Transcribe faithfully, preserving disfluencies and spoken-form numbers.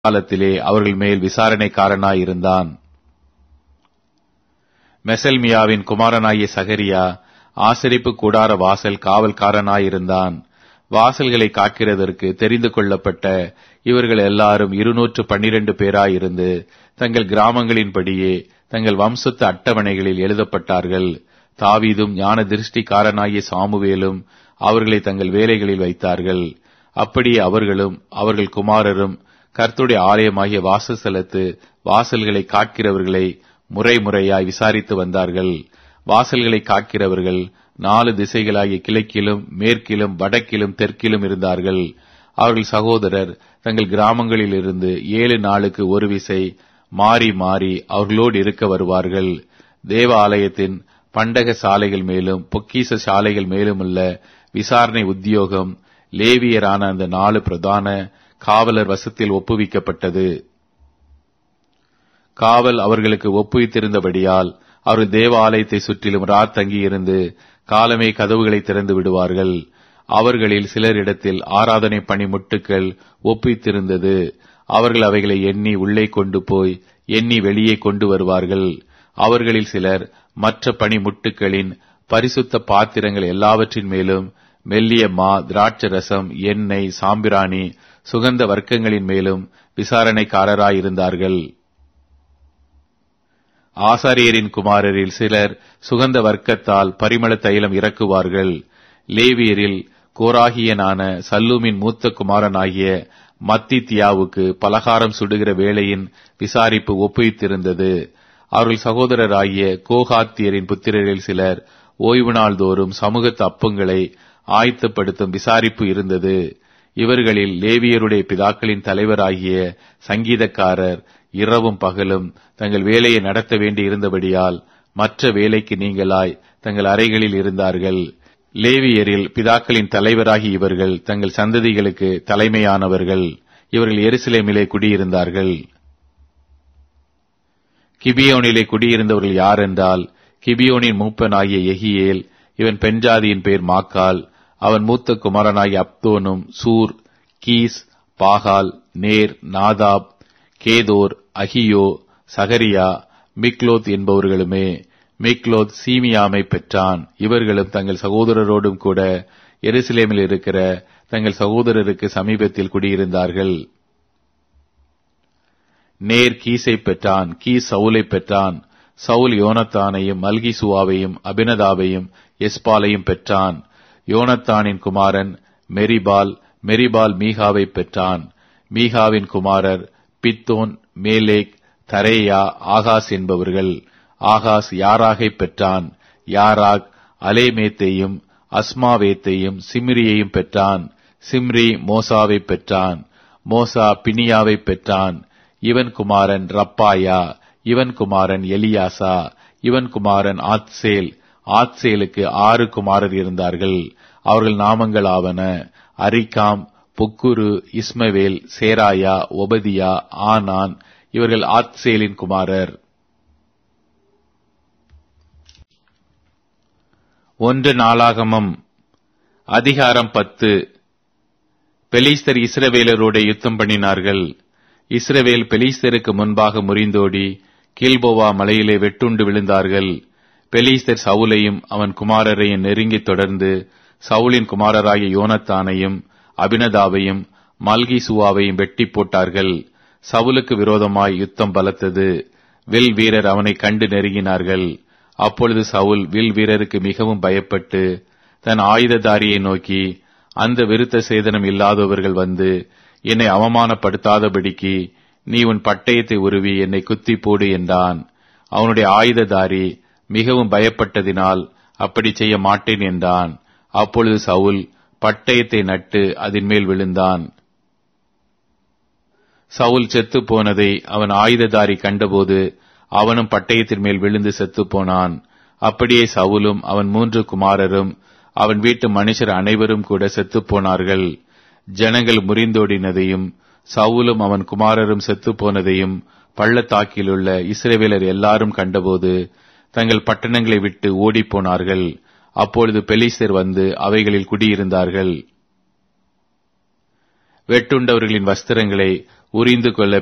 காலத்திலே அவர்கள் மேல் விசாரணைக்காரனாயிருந்தான். மெசல்மியாவின் குமாரனாகிய சகரியா ஆசரிப்பு கூடார வாசல் காவல்காரனாயிருந்தான். வாசல்களை காக்கிறதற்கு தெரிந்து கொள்ளப்பட்ட இவர்கள் எல்லாரும் இருநூற்று பன்னிரண்டு பேராயிருந்து தங்கள் கிராமங்களின்படியே தங்கள் வம்சத்து அட்டவணைகளில் எழுதப்பட்டார்கள். தாவீதும் ஞான திருஷ்டிக்காரனாகிய சாமுவேலும் அவர்களை தங்கள் வேலைகளில் வைத்தார்கள். அப்படியே அவர்களும் அவர்கள் குமாரரும் கர்த்தருடைய ஆலயமாகிய வாசஸ்தலத்து வாசல்களை காக்கிறவர்களை முறை முறையாய் விசாரித்து வந்தார்கள். வாசல்களை காக்கிறவர்கள் நாலு திசைகளாகிய கிழக்கிலும் மேற்கிலும் வடக்கிலும் தெற்கிலும் இருந்தார்கள். அவர்கள் சகோதரர் தங்கள் கிராமங்களில் இருந்து ஏழு நாளுக்கு ஒரு விசை மாறி மாறி அவர்களோடு இருக்க வருவார்கள். தேவ ஆலயத்தின் பண்டக சாலைகள் மேலும் பொக்கிச சாலைகள் மேலுமுள்ள விசாரணை உத்தியோகம் லேவியரான அந்த நாலு பிரதான காவலர் வசத்தில் ஒப்புவிக்கப்பட்டது. காவல் அவர்களுக்கு ஒப்புவித்திருந்தபடியால் அவர்கள் தேவ ஆலயத்தை சுற்றிலும் ராத் தங்கி இருந்து காலமே கதவுகளை திறந்து விடுவார்கள். அவர்களில் சிலரிடத்தில் ஆராதனை பணி முட்டுக்கள் ஒப்புவித்திருந்தது. அவர்கள் அவைகளை எண்ணி உள்ளே கொண்டு போய் எண்ணி வெளியே கொண்டு வருவார்கள். அவர்களில் சிலர் மற்ற பணி முட்டுக்களின் பரிசுத்த பாத்திரங்கள் எல்லாவற்றின் மேலும் மெல்லிய மா, திராட்சரசம், எண்ணெய், சாம்பிராணி, சுகந்த வர்க்கங்களின் மேலும் விசாரணைக்காரராயிருந்தார்கள். ஆசாரியரின் குமாரரில் சிலர் சுகந்த வர்க்கத்தால் பரிமள தைலம் இறக்குவார்கள். லேவியரில் கோராகியனான சல்லூமின் மூத்த குமாரனாகிய மத்தித்தியாவுக்கு பலகாரம் சுடுகிற வேளையின் விசாரிப்பு ஒப்புவித்திருந்தது. அவர்கள் சகோதரராகிய கோகாத்தியரின் புத்திரரில் சிலர் ஓய்வு நாள் தோறும் சமூகத்து அப்பங்களை ஆயத்தப்படுத்தும் விசாரிப்பு இருந்தது. இவர்களில் லேவியருடைய பிதாக்களின் தலைவராகிய சங்கீதக்காரர் இரவும் பகலும் தங்கள் வேலையை நடத்த வேண்டி இருந்தபடியால் மற்ற வேலைக்கு நீங்களாய் தங்கள் அறைகளில் இருந்தார்கள். லேவியரில் பிதாக்களின் தலைவராகி இவர்கள் தங்கள் சந்ததிகளுக்கு தலைமையானவர்கள். இவர்கள் எருசலேமிலே குடியிருந்தார்கள். கிபியோனிலே குடியிருந்தவர்கள் யார் என்றால், கிபியோனின் மூப்பனாகிய எகியேல், இவன் பெண்ஜாதியின் பேர் மாக்கால். அவன் மூத்த குமாரனாகிய அப்தோனும் சூர், கீஸ், பாகால், நேர், நாதாப், கேதோர், அகியோ, சகரியா, மிக்லோத் என்பவர்களுமே. மிக்லோத் சீமியாமை பெற்றான். இவர்களும் தங்கள் சகோதரரோடும் கூட எருசலேமில் இருக்கிற தங்கள் சகோதரருக்கு சமீபத்தில் குடியிருந்தார்கள். நேர் கீசை பெற்றான். கீஸ் சவுலை பெற்றான். சவுல் யோனத்தானையும் மல்கிசுவாவையும் அபினதாவையும் எஸ்பாலையும் பெற்றான். யோனத்தானின் குமாரன் மெரிபால். மெரிபால் மீகாவை பெற்றான். மீகாவின் குமாரர் பித்தோன், மேலேக், தரேயா, ஆகாஸ் என்பவர்கள். ஆகாஸ் யாராகை பெற்றான். யாராக் அலேமேத்தையும் அஸ்மாவேத்தையும் சிம்ரியையும் பெற்றான். சிம்ரி மோசாவை பெற்றான். மோசா பினியாவை பெற்றான். இவன் குமாரன் ரப்பாயா. இவன் குமாரன் எலியாசா. இவன் குமாரன் ஆத்சேல். ஆத்சேலுக்கு ஆறு குமாரர் இருந்தார்கள். அவர்கள் நாமங்கள் ஆவன: அரிகாம், புக்குரு, இஸ்மவேல், சேராயா, ஒபதியா, ஆனான். இவர்கள் ஆத்சேலின் குமாரர். ஒன்று நாளாகமம் அதிகாரம் பத்து. பெலிஸ்தர் இஸ்ரவேலரோட யுத்தம் பண்ணினார்கள். இஸ்ரவேல் பெலிஸ்தருக்கு முன்பாக முறிந்தோடி கில்போவா மலையிலே வெட்டுண்டு விழுந்தார்கள். பெலிஸ்தர் சவுலையும் அவன் குமாரரையும் நெருங்கி தொடர்ந்து சவுலின் குமாரராகிய யோனத்தானையும் அபினதாவையும் மல்கிசுவாவையும் வெட்டி போட்டார்கள். சவுலுக்கு விரோதமாய் யுத்தம் பலத்தது. வில் வீரர் அவனை கண்டு நெருங்கினார்கள். அப்பொழுது சவுல் வில் வீரருக்கு மிகவும் பயப்பட்டு தன் ஆயுததாரியை நோக்கி, அந்த விருத்த சேதனம் இல்லாதவர்கள் வந்து என்னை அவமானப்படுத்தாதபடிக்கு நீ உன் பட்டயத்தை உருவி என்னை குத்தி போடு என்றான். அவனுடைய ஆயுததாரி மிகவும் பயப்பட்டதினால் அப்படி செய்ய மாட்டேன் என்றான். அப்பொழுது சவுல் பட்டயத்தை நட்டு அதன் மேல் விழுந்தான். சவுல் செத்து போனதை அவன் ஆயுததாரி கண்டபோது அவனும் பட்டயத்தின் மேல் விழுந்து செத்து போனான். அப்படியே சவுலும் அவன் மூன்று குமாரரும் அவன் வீட்டு மனுஷர் அனைவரும் கூட செத்து போனார்கள். ஜனங்கள் முறிந்தோடினதையும் சவுலும் அவன் குமாரரும் செத்து போனதையும் பள்ளத்தாக்கிலுள்ள இஸ்ரவேலர் எல்லாரும் கண்டபோது தங்கள் பட்டணங்களை விட்டு ஓடிப்போனார்கள். அப்பொழுது பெலிஸ்தர் வந்து அவைகளில் குடியிருந்தார்கள். வெட்டுண்டவர்களின் வஸ்திரங்களை உரிந்து கொள்ள